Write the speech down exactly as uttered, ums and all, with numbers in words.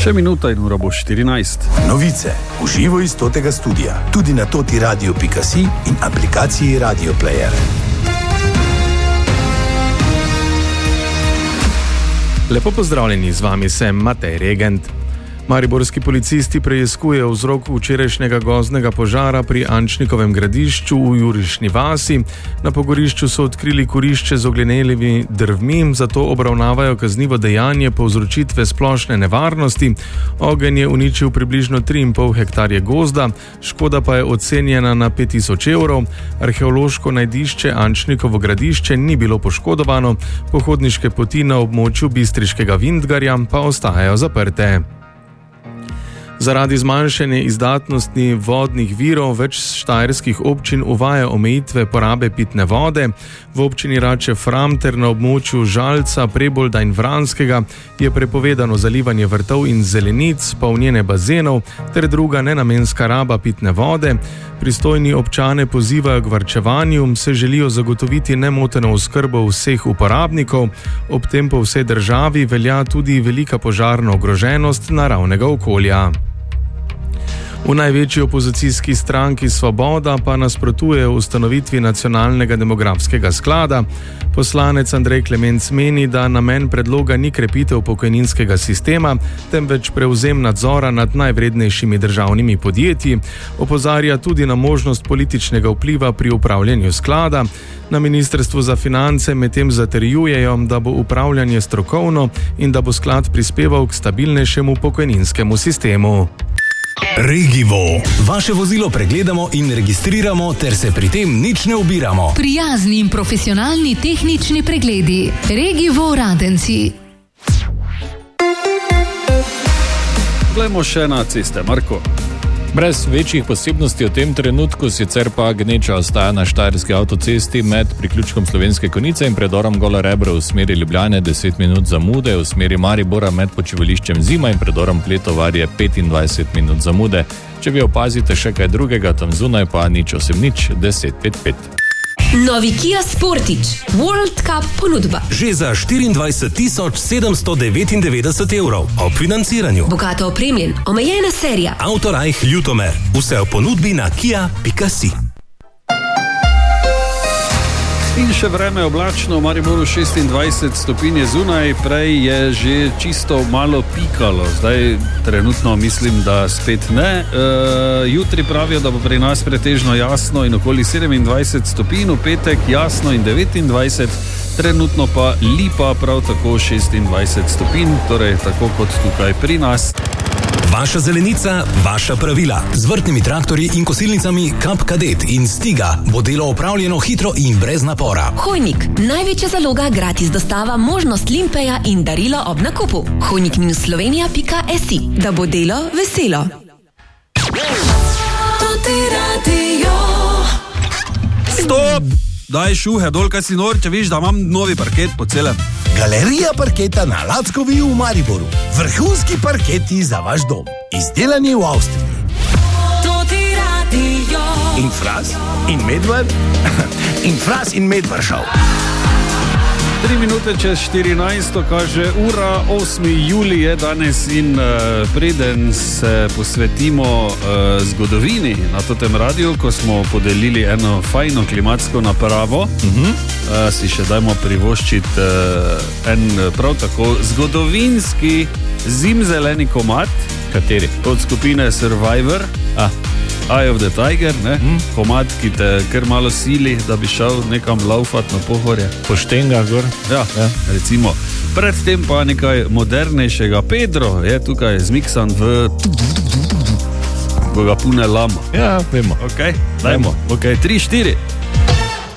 Še minuta in ura bo štirinajst. Novice v živo iz totega studia, tudi na toti radio pika si in aplikaciji Radio Player. Lepo pozdravljeni, z vami sem Matej Regent. Mariborski policisti preiskujejo vzrok včerajšnjega gozdnega požara pri Ančnikovem gradišču v Jurišni vasi. Na pogorišču so odkrili kurišče z ognjenelimi drvmi, zato obravnavajo kaznivo dejanje povzročitve splošne nevarnosti. Ogenj je uničil približno tri in pol hektarje gozda, škoda pa je ocenjena na pet tisoč evrov. Arheološko najdišče Ančnikovo gradišče ni bilo poškodovano, pohodniške poti na območju Bistriškega Vintgarja pa ostajajo zaprte. Zaradi zmanjšanja izdatnosti vodnih virov več štajerskih občin uvaja omejitve porabe pitne vode. V občini Rače Fram ter na območju Žalca, Prebolda in Vranskega je prepovedano zalivanje vrtov in zelenic, polnjenje bazenov ter druga nenamenska raba pitne vode. Pristojni občane pozivajo k varčevanju, se želijo zagotoviti nemoteno oskrbo vseh uporabnikov, ob tem po vsej državi velja tudi velika požarna ogroženost naravnega okolja. V največji opozicijski stranki Svoboda pa nasprotuje ustanovitvi nacionalnega demografskega sklada. Poslanec Andrej Klemenc meni, da namen predloga ni krepitev pokojninskega sistema, temveč prevzem nadzora nad najvrednejšimi državnimi podjetji. Opozarja tudi na možnost političnega vpliva pri upravljanju sklada. Na Ministrstvu za finance medtem zatrjujejo, da bo upravljanje strokovno in da bo sklad prispeval k stabilnejšemu pokojninskemu sistemu. Regivo. Vaše vozilo pregledamo in registriramo ter se pri tem nič ne ubiramo. Prijazni in profesionalni tehnični pregledi. Regivo Radenci. Glejmo še na ceste, Marko. Brez večjih posebnosti v tem trenutku, sicer pa gneča ostaja na štajerski avtocesti med priključkom Slovenske Konjice in predorom Gola Rebra v smeri Ljubljane deset minut zamude, v smeri Maribora med počivališčem Zima in predorom Pletovar je petindvajset minut zamude. Če vi opazite še kaj drugega, tam zunaj pa nič osem nič deset pet pet. Novi Kia Sportage World Cup ponudba. Že za štiriindvajset tisoč sedemsto devetindevetdeset evrov ob financiranju. Bogato opremljen, omejena serija. Autorajh Ljutomer. Vse v ponudbi na kia pika si. In še vreme oblačno, v Mariboru šestindvajset stopinj je zunaj, prej je že čisto malo pikalo, zdaj trenutno mislim, da spet ne. E, jutri pravijo, da bo pri nas pretežno jasno in okoli sedemindvajset stopinj, v petek jasno in devetindvajset, trenutno pa Lipa prav tako šestindvajset stopinj, torej tako kot tukaj pri nas. Vaša zelenica, vaša pravila. Z vrtnimi traktorji in kosilnicami Kap Kadet in Stiga bo delo opravljeno hitro in brez napora. Hojnik, največja zaloga, gratis dostava, možnost limpeja in darilo ob nakupu. hojnik minus slovenija pika si, da bo delo veselo. Stop! Daj šuhe dol, kaj si nor, če viš, da imam novi parket po celem. Galerija parketa na Lackovi v Mariboru. Vrhunski parketi za vaš dom. Izdelani v Avstriji. In Fras, in Medved, in Fras in Medvršav. Tri minute čez štirinajsto kaže ura, osmi julij je danes in uh, preden se posvetimo uh, zgodovini na totem radiju, ko smo podelili eno fajno klimatsko napravo, uh-huh. uh, si še dajmo privoščiti uh, en prav tako zgodovinski zimzeleni komad. Kateri? Od skupine Survivor. Ah. Eye of the Tiger, ne? Mm. Komad, ki te kar malo sili, da bi šel nekam laufat na pohorje. Poštenga gor. Ja, ja, recimo. Predtem pa nekaj modernejšega. Pedro je tukaj zmiksan v Bogapune lama. Ja, vemo. Ok, dajmo. Ok, tri, štiri.